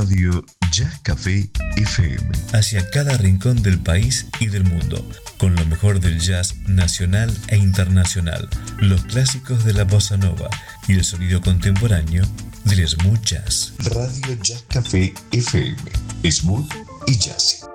Radio Jazz Café FM. Hacia cada rincón del país y del mundo, con lo mejor del jazz nacional e internacional, los clásicos de la bossa nova y el sonido contemporáneo del smooth jazz. Radio Jazz Café FM. Smooth y jazz.